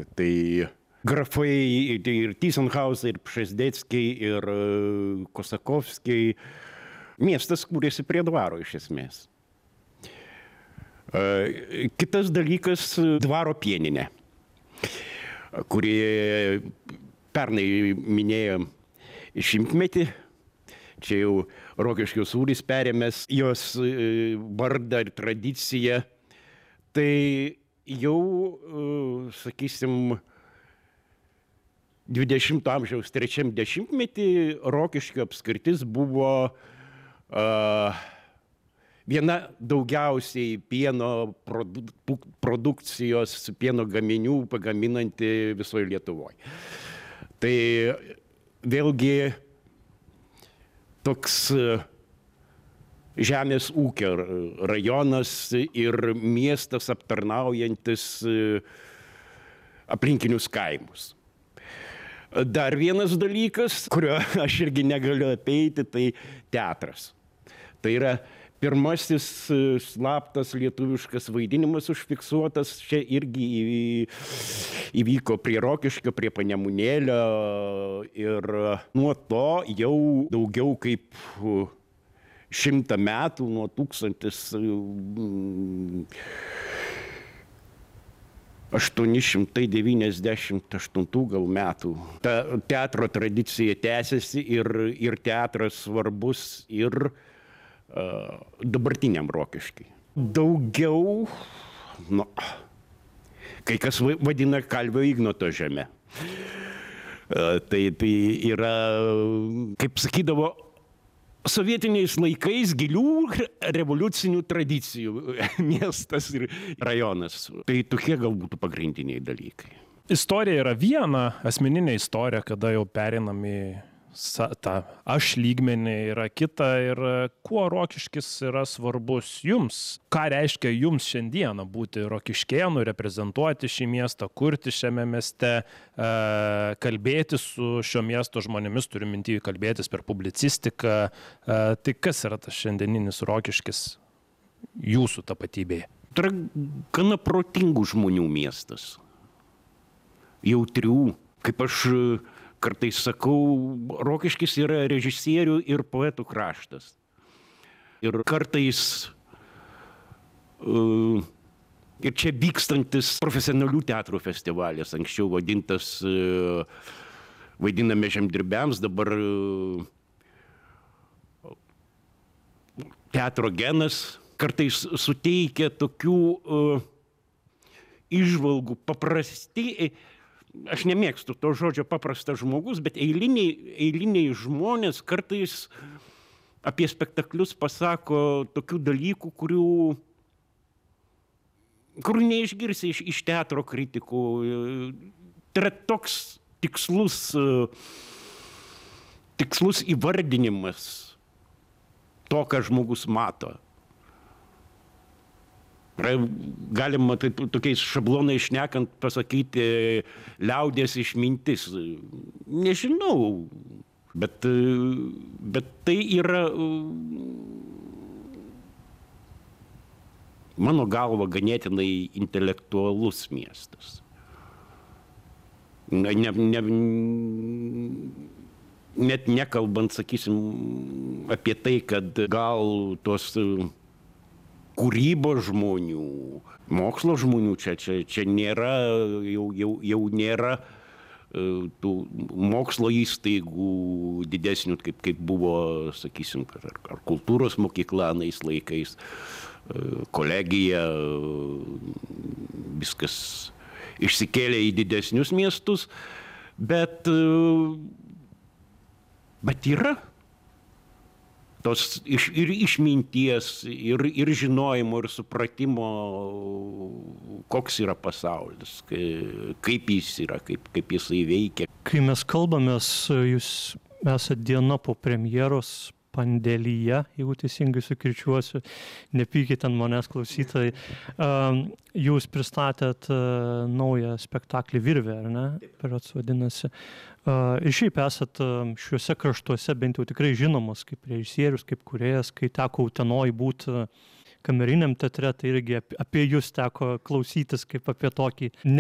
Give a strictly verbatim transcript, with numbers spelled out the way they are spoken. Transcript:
Tai grafai ir Tyzenhauzai, ir Pšezdeckiai, ir Kosakovskiai. Miestas kūrėsi prie dvaro iš esmės. Kitas dalykas - dvaro pieninė, kuri pernai minėjo šimtmetį. Čia jau Rokiškio sūris perėmęs jos vardą ir tradiciją. Tai jau, sakysim, dvidešimto amžiaus trečiam dešimtmetį Rokiškio apskritis buvo uh, viena daugiausiai pieno produ produkcijos, pieno gaminių pagaminanti visoje Lietuvoje. Tai vėlgi toks žemės ūkio rajonas ir miestas aptarnaujantis aplinkinius kaimus. Dar vienas dalykas, kurio aš irgi negaliu apeiti, tai teatras. Tai yra pirmasis slaptas lietuviškas vaidinimas užfiksuotas, čia irgi įvyko prie Rokiškio, prie Panemunėlio ir nuo to jau daugiau kaip šimtą metų, nuo tūkstantis aštuoni šimtai devyniasdešimt aštuntų gal metų. Ta teatro tradicija tęsiasi ir, ir teatras svarbus ir dabartiniam Rokiškiui. Daugiau, nu, kai kas vadina Kalvio Ignoto žeme. Tai, tai yra, kaip sakydavo, sovietiniais laikais gilių revoliucinių tradicijų miestas ir rajonas. Tai tokie gal būtų pagrindiniai dalykai. Istorija yra viena, asmeninė istorija, kada jau pereinam į tą aš lygmenį, yra kita. Ir kuo Rokiškis yra svarbus jums? Ką reiškia jums šiandieną būti rokiškėnu, reprezentuoti šį miestą, kurti šiame mieste, kalbėti su šio miesto žmonėmis, turiu minty kalbėtis per publicistiką. Tai kas yra tas šiandieninis Rokiškis jūsų tapatybėje? Tai yra gana protingų žmonių miestas. Jautrių, kaip aš kartais sakau, Rokiškis yra režisierių ir poetų kraštas. Ir kartais uh, ir čia vykstantis profesionalių teatrų festivalis, anksčiau vadintas uh, vaidiname žemdirbiams, dabar uh, teatro genas, kartais suteikia tokių uh, įžvalgų paprasti. Aš nemėgstu to žodžio paprastas žmogus, bet eiliniai, eiliniai žmonės kartais apie spektaklius pasako tokių dalykų, kurių, kurių neišgirsi iš, iš teatro kritikų. Tai yra toks tikslus, tikslus įvardinimas to, ką žmogus mato. Galima taip, tokiais šablonais šnekant pasakyti liaudies išmintis. Nežinau, bet, bet tai yra mano galva ganėtinai intelektualus miestas. Ne, ne, net nekalbant, sakysim, apie tai, kad gal tos kūrybos žmonių, mokslo žmonių čia, čia, čia nėra, jau, jau, jau nėra tų mokslo įstaigų didesnių, kaip, kaip buvo, sakysim, ar, ar kultūros mokykla anais laikais, kolegija, viskas išsikėlė į didesnius miestus, bet, bet yra tos iš, ir išminties, ir, ir žinojimo, ir supratimo, koks yra pasaulis, kaip jis yra, kaip, kaip jisai veikia. Kai mes kalbamės, jūs esate diena po premjeros Pandėlyje, jeigu teisingai sukirčiuosiu, nepykite ant manęs klausytojai. Jūs pristatėt naują spektaklį Virvė, ar ne? Berods vadinasi. Ir šiaip esat šiuose kraštuose bent jau tikrai žinomas kaip režisierius, kaip kūrėjas, kai teko Utenoj būti kameriniam teatre, tai irgi apie jūs teko klausytis kaip apie tokį